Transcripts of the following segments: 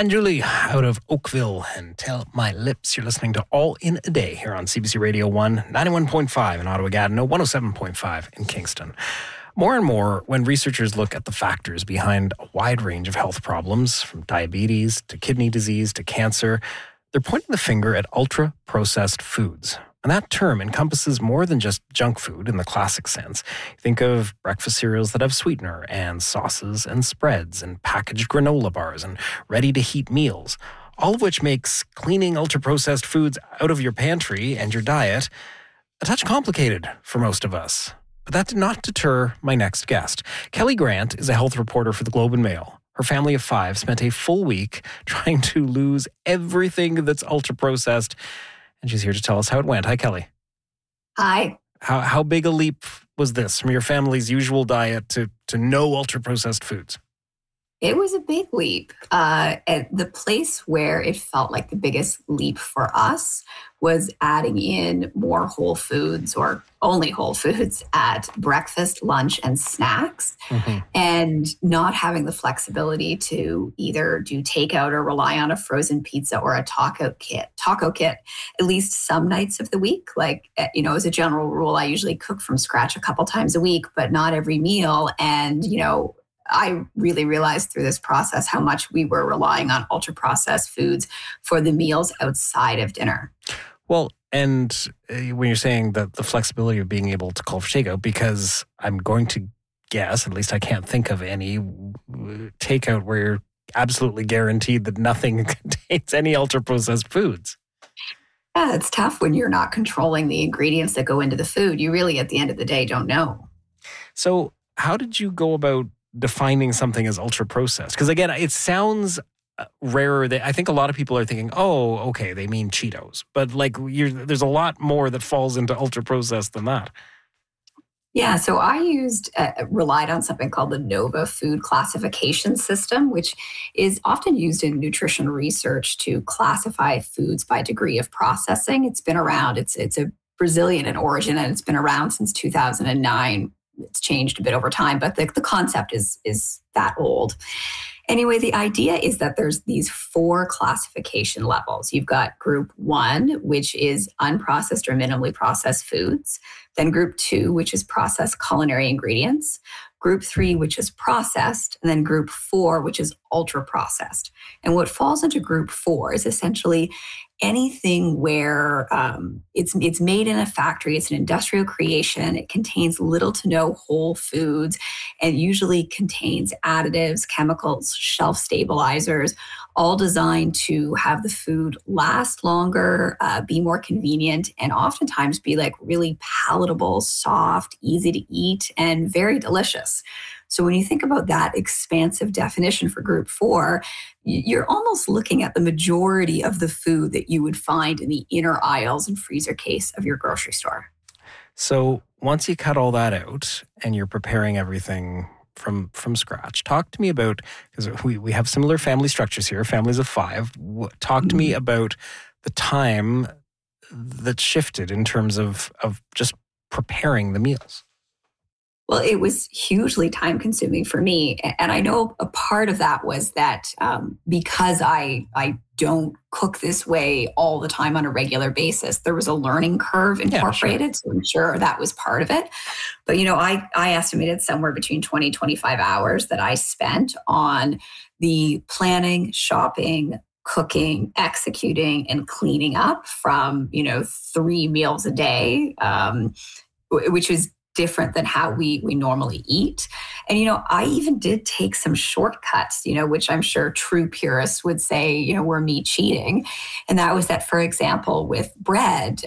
And Julie out of Oakville and Tell My Lips. You're listening to All in a Day here on CBC Radio 1, 91.5 in Ottawa-Gatineau, 107.5 in Kingston. More and more, when researchers look at the factors behind a wide range of health problems, from diabetes to kidney disease to cancer, they're pointing the finger at ultra-processed foods. And that term encompasses more than just junk food in the classic sense. Think of breakfast cereals that have sweetener and sauces and spreads and packaged granola bars and ready-to-heat meals, all of which makes cleaning ultra-processed foods out of your pantry and your diet a touch complicated for most of us. But that did not deter my next guest. Kelly Grant is a health reporter for the Globe and Mail. Her family of 5 spent a full week trying to lose everything that's ultra-processed, and she's here to tell us how it went. Hi, Kelly. Hi. How big a leap was this from your family's usual diet to no ultra-processed foods? It was a big leap. At the place where it felt like the biggest leap for us was adding in more whole foods or only whole foods at breakfast, lunch, and snacks, and not having the flexibility to either do takeout or rely on a frozen pizza or a taco kit, at least some nights of the week. Like, as a general rule, I usually cook from scratch a couple times a week, but not every meal. And, I really realized through this process how much we were relying on ultra-processed foods for the meals outside of dinner. Well, and when you're saying that the flexibility of being able to call for takeout, because I'm going to guess, at least I can't think of any takeout where you're absolutely guaranteed that nothing contains any ultra-processed foods. Yeah, it's tough when you're not controlling the ingredients that go into the food. You really, at the end of the day, don't know. So how did you go about defining something as ultra-processed? Because again, it sounds rarer. I think a lot of people are thinking, oh, okay, they mean Cheetos. But there's a lot more that falls into ultra-processed than that. Yeah, so I relied on something called the NOVA food classification system, which is often used in nutrition research to classify foods by degree of processing. It's been around. It's a Brazilian in origin, and it's been around since 2009. It's changed a bit over time, but the concept is that old. Anyway, the idea is that there's these 4 classification levels. You've got group 1, which is unprocessed or minimally processed foods. Then group 2, which is processed culinary ingredients. Group 3, which is processed. And then group 4, which is ultra processed. And what falls into group 4 is essentially anything where it's made in a factory, it's an industrial creation, it contains little to no whole foods, and usually contains additives, chemicals, shelf stabilizers, all designed to have the food last longer, be more convenient, and oftentimes be really palatable, soft, easy to eat, and very delicious. So when you think about that expansive definition for group 4, you're almost looking at the majority of the food that you would find in the inner aisles and freezer case of your grocery store. So once you cut all that out and you're preparing everything from scratch, talk to me about, because we have similar family structures here, families of 5. Talk to me about the time that shifted in terms of just preparing the meals. Well, it was hugely time consuming for me. And I know a part of that was that because I don't cook this way all the time on a regular basis, there was a learning curve incorporated. Yeah, sure. So I'm sure that was part of it. But, I estimated somewhere between 20, 25 hours that I spent on the planning, shopping, cooking, executing, and cleaning up from, 3 meals a day, which is different than how we normally eat. And, I even did take some shortcuts, which I'm sure true purists would say, were me cheating. And that was that, for example, with bread,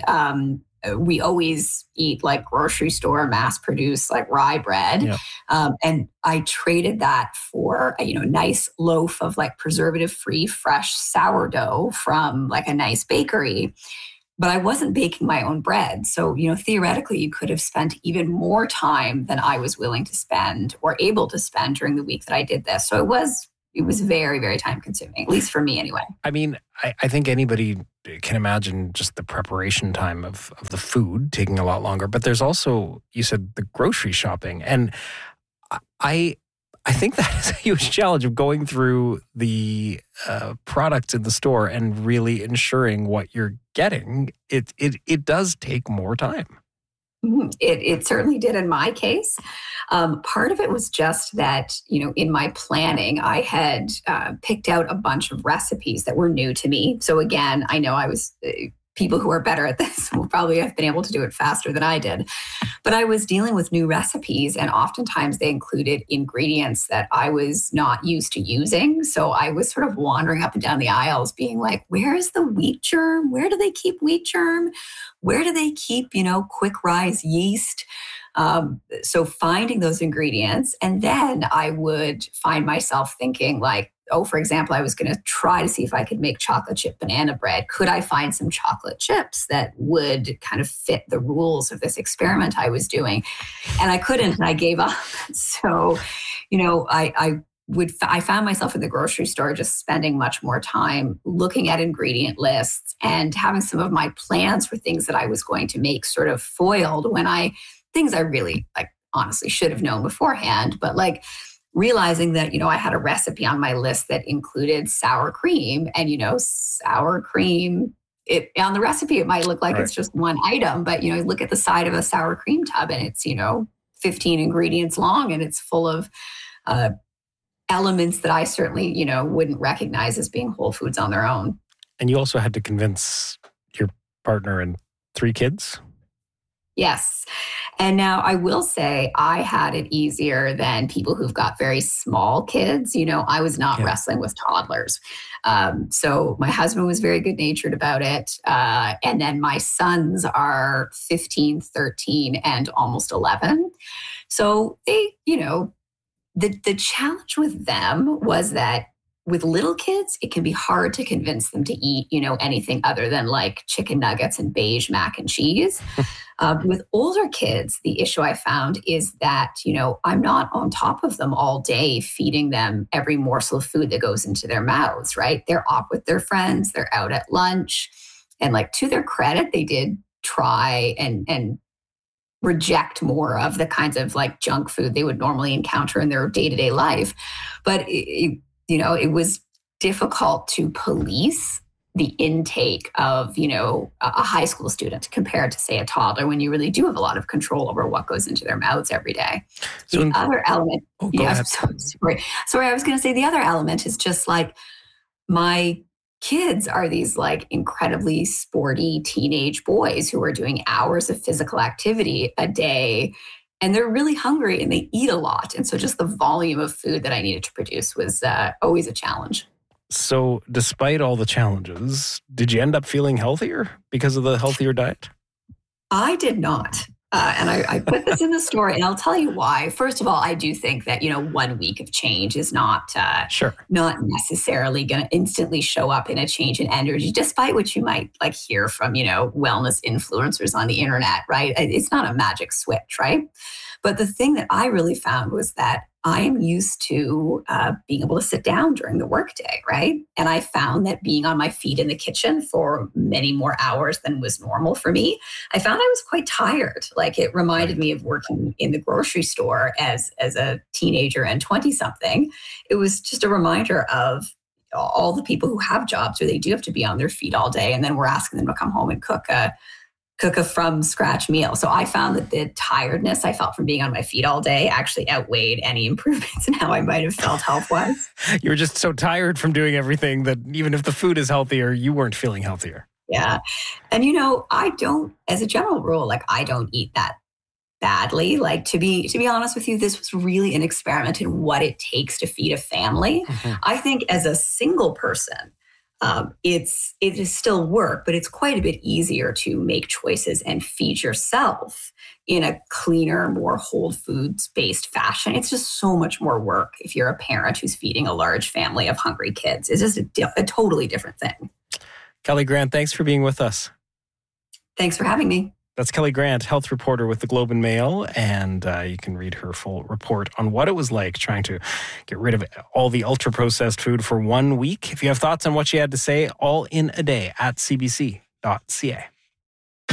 we always eat grocery store mass-produced rye bread. Yeah. And I traded that for a nice loaf of preservative-free fresh sourdough from a nice bakery. But I wasn't baking my own bread. So, theoretically, you could have spent even more time than I was willing to spend or able to spend during the week that I did this. So it was very, very time consuming, at least for me anyway. I mean, I think anybody can imagine just the preparation time of the food taking a lot longer. But there's also, you said, the grocery shopping. And I I think that is a huge challenge of going through the products in the store and really ensuring what you're getting. It does take more time. It certainly did in my case. Part of it was just that, in my planning, I had picked out a bunch of recipes that were new to me. So again, I know people who are better at this will probably have been able to do it faster than I did. But I was dealing with new recipes, and oftentimes they included ingredients that I was not used to using. So I was sort of wandering up and down the aisles being like, where is the wheat germ? Where do they keep wheat germ? Where do they keep, quick rise yeast? So finding those ingredients, and then I would find myself thinking like, for example, I was going to try to see if I could make chocolate chip banana bread. Could I find some chocolate chips that would kind of fit the rules of this experiment I was doing? And I couldn't, and I gave up. So, I found myself in the grocery store just spending much more time looking at ingredient lists and having some of my plans for things that I was going to make sort of foiled when things I really honestly should have known beforehand, but realizing that, I had a recipe on my list that included sour cream, and, sour cream, on the recipe, it might look like It's just one item, but, look at the side of a sour cream tub and it's, 15 ingredients long, and it's full of elements that I certainly, wouldn't recognize as being whole foods on their own. And you also had to convince your partner and 3 kids? Yes. And now I will say I had it easier than people who've got very small kids. I was not wrestling with toddlers. So my husband was very good natured about it. And then my sons are 15, 13, and almost 11. So they, the challenge with them was that with little kids, it can be hard to convince them to eat, anything other than chicken nuggets and beige mac and cheese. With older kids, the issue I found is that, I'm not on top of them all day feeding them every morsel of food that goes into their mouths, right? They're off with their friends, they're out at lunch. And to their credit, they did try and reject more of the kinds of junk food they would normally encounter in their day-to-day life. But it was difficult to police the intake of, a high school student compared to, say, a toddler, when you really do have a lot of control over what goes into their mouths every day. So the other element, sorry, I was going to say the other element is just my kids are these incredibly sporty teenage boys who are doing hours of physical activity a day. And they're really hungry and they eat a lot. And so just the volume of food that I needed to produce was always a challenge. So despite all the challenges, did you end up feeling healthier because of the healthier diet? I did not. And I put this in the story, and I'll tell you why. First of all, I do think that, 1 week of change is not necessarily going to instantly show up in a change in energy, despite what you might hear from, wellness influencers on the internet, right? It's not a magic switch, right? But the thing that I really found was that I am used to being able to sit down during the workday, right? And I found that being on my feet in the kitchen for many more hours than was normal for me, I found I was quite tired. It reminded me of working in the grocery store as a teenager and 20-something. It was just a reminder of all the people who have jobs where they do have to be on their feet all day, and then we're asking them to come home and cook a from scratch meal. So I found that the tiredness I felt from being on my feet all day actually outweighed any improvements in how I might have felt health-wise. You were just so tired from doing everything that even if the food is healthier, you weren't feeling healthier. Yeah. And I don't, as a general rule, I don't eat that badly. To be honest with you, this was really an experiment in what it takes to feed a family. Mm-hmm. I think as a single person, it is still work, but it's quite a bit easier to make choices and feed yourself in a cleaner, more whole foods-based fashion. It's just so much more work if you're a parent who's feeding a large family of hungry kids. It's just a totally different thing. Kelly Grant, thanks for being with us. Thanks for having me. That's Kelly Grant, health reporter with the Globe and Mail, and you can read her full report on what it was like trying to get rid of all the ultra-processed food for 1 week. If you have thoughts on what she had to say, all in a day at cbc.ca.